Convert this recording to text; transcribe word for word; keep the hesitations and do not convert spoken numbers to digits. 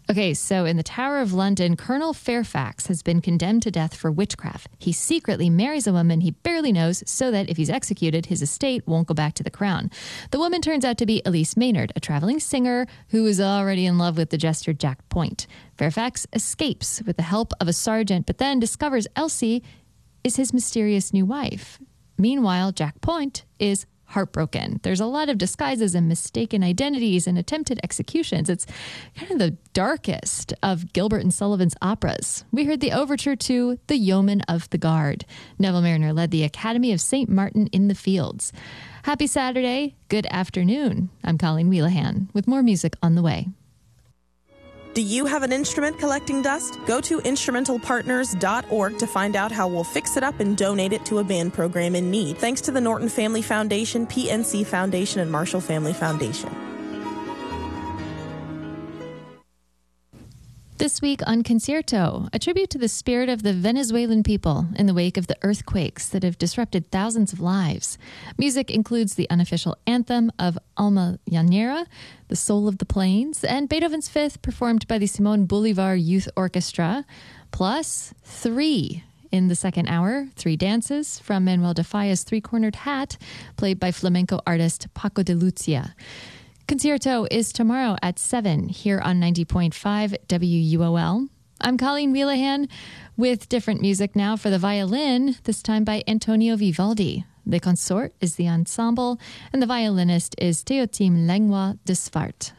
Okay, so in the Tower of London, Colonel Fairfax has been condemned to death for witchcraft. He secretly marries a woman he barely knows so that if he's executed, his estate won't go back to the crown. The woman turns out to be Elise Maynard, a traveling singer who is already in love with the jester Jack Point. Fairfax escapes with the help of a sergeant, but then discovers Elsie is his mysterious new wife. Meanwhile, Jack Point is heartbroken. There's a lot of disguises and mistaken identities and attempted executions. It's kind of the darkest of Gilbert and Sullivan's operas. We heard the overture to The Yeoman of the Guard. Neville Marriner led the Academy of Saint Martin in the Fields. Happy Saturday. Good afternoon. I'm Colleen Wheelahan with more music on the way. Do you have an instrument collecting dust? Go to instrumental partners dot org to find out how we'll fix it up and donate it to a band program in need. Thanks to the Norton Family Foundation, P N C Foundation, and Marshall Family Foundation. This week on Concierto, a tribute to the spirit of the Venezuelan people in the wake of the earthquakes that have disrupted thousands of lives. Music includes the unofficial anthem of Alma Llanera, The Soul of the Plains, and Beethoven's Fifth, performed by the Simon Bolivar Youth Orchestra, plus three in the second hour, three dances from Manuel de Falla's Three-Cornered Hat, played by flamenco artist Paco de Lucia. Concierto is tomorrow at seven here on ninety point five W U O L. I'm Colleen Wheelahan with different music now for the violin, this time by Antonio Vivaldi. The consort is the ensemble, and the violinist is Teotim Lengua de Svart.